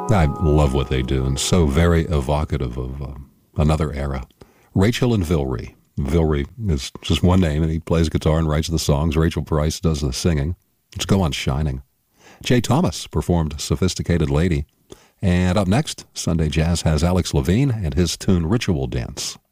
I love what they do, and so very evocative of another era. Rachel and Vilry. Vilry is just one name, and he plays guitar and writes the songs. Rachel Price does the singing. Let's go on Shining. Jay Thomas performed Sophisticated Lady. And up next, Sunday Jazz has Alex Levine and his tune Ritual Dance.